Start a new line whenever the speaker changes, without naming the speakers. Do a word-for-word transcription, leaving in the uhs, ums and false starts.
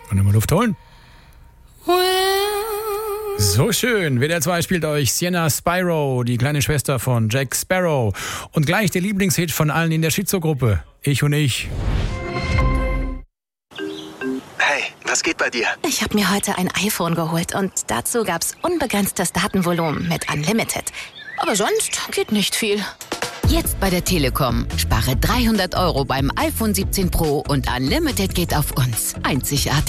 Und mal Luft holen. So schön. W D R zwei spielt euch Sienna Spyro, die kleine Schwester von Jack Sparrow. Und gleich der Lieblingshit von allen in der Schizo-Gruppe. Ich und ich.
Hey, was geht bei dir?
Ich habe mir heute ein iPhone geholt und dazu gab's unbegrenztes Datenvolumen mit Unlimited. Aber sonst geht nicht viel.
Jetzt bei der Telekom. Spare dreihundert Euro beim iPhone siebzehn Pro und Unlimited geht auf uns. Einzigartig.